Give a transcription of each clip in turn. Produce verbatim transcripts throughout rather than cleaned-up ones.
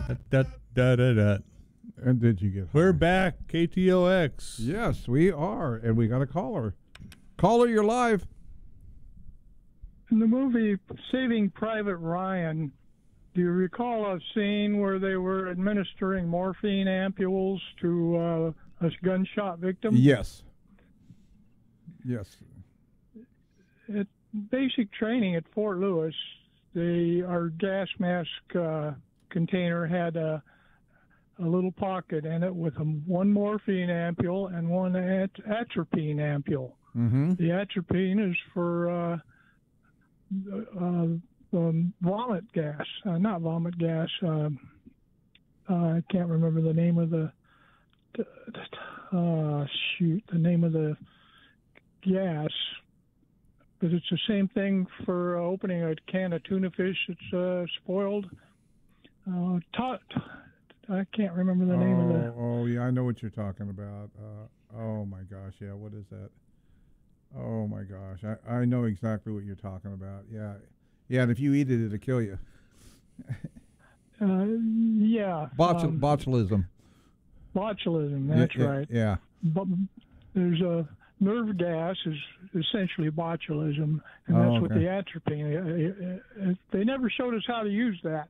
Da, da, da, da. And did you get We're high? back, K T O X. Yes, we are, and we got a caller. Caller, you're live. In the movie Saving Private Ryan, do you recall a scene where they were administering morphine ampules to uh, a gunshot victim? Yes. Yes. At basic training at Fort Lewis, the our gas mask uh, container had a, a little pocket in it with a, one morphine ampule and one at, atropine ampule. Mm-hmm. The atropine is for uh, uh, um, vomit gas, uh, not vomit gas. Uh, uh, I can't remember the name of the. Uh, shoot, the name of the gas. But it's the same thing for uh, opening a can of tuna fish that's uh, spoiled. Uh, tot, I can't remember the oh, name of the. Oh, yeah, I know what you're talking about. Uh, oh, my gosh, yeah, what is that? Oh, my gosh, I, I know exactly what you're talking about. Yeah, yeah, and if you eat it, it'll kill you. uh, yeah. Botul- um, botulism. Botulism, that's yeah, right. Yeah. But there's a nerve gas is essentially botulism, and Oh, that's what okay. the atropine. Uh, uh, They never showed us how to use that,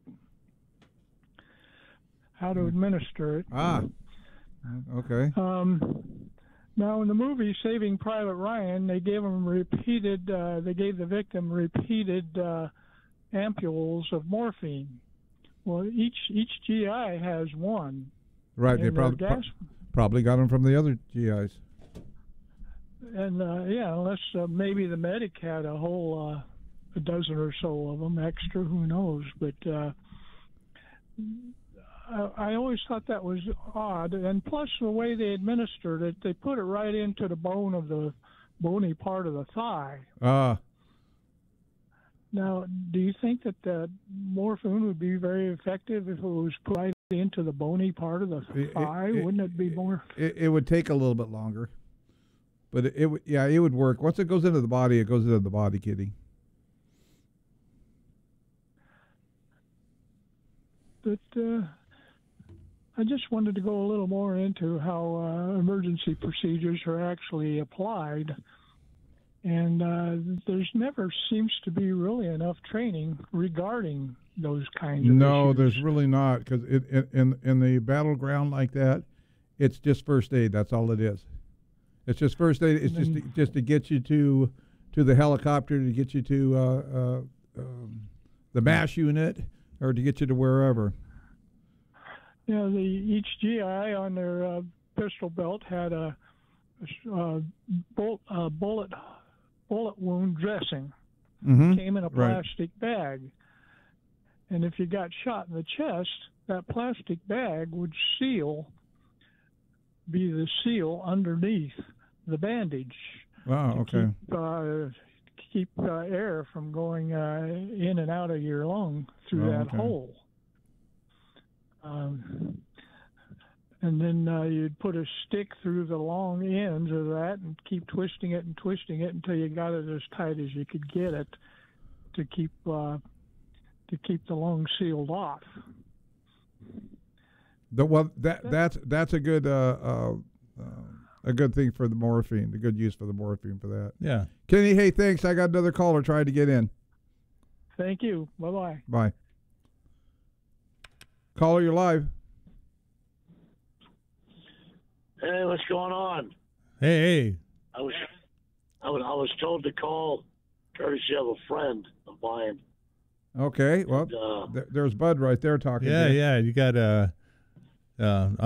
how to administer it. Ah, okay. Um, now, in the movie Saving Private Ryan, they gave him repeated. Uh, they gave the victim repeated uh, ampules of morphine. Well, each each G I has one. Right, they And, uh, probably gas, probably got them from the other G Is. and uh, yeah, unless uh, maybe the medic had a whole uh, a dozen or so of them extra, who knows? But uh, I, I always thought that was odd, and plus the way they administered it, they put it right into the bone of the bony part of the thigh. Ah, Now, do you think that the morphine would be very effective if it was put right into the bony part of the It- thigh? it- Wouldn't it be more? it, it would take a little bit longer, but it, it would. Yeah, it would work. Once it goes into the body, it goes into the body, Kitty. But uh, I just wanted to go a little more into how uh, emergency procedures are actually applied. And uh, there's never seems to be really enough training regarding those kinds of No, issues. there's really not, because it, it, in in the battleground like that, it's just first aid. That's all it is. It's just first aid. It's just to, just to get you to to the helicopter, to get you to uh, uh, um, the MASH unit, or to get you to wherever. You know, the each G I on their uh, pistol belt had a, a bullet, uh, bullet bullet wound dressing. Mm-hmm. Came in a Right. plastic bag. And if you got shot in the chest, that plastic bag would seal, be the seal underneath the bandage. Wow. to Okay. Keep, uh, keep uh, air from going uh, in and out of your lung through Oh, that okay. hole. Um, and then uh, you'd put a stick through the long ends of that and keep twisting it and twisting it until you got it as tight as you could get it to keep uh, to keep the lung sealed off. The, well, that that's that's a good uh, uh, uh, a good thing for the morphine. The good use for the morphine for that. Yeah. Kenny, hey, thanks. I got another caller trying to get in. Thank you. Bye-bye. Bye. Caller, you're live. Hey, what's going on? Hey, hey. I was, I was, I was told to call courtesy of a friend of mine. Okay. Well, And, uh, th- there's Bud right there talking. Yeah, to you. yeah. You got uh, uh,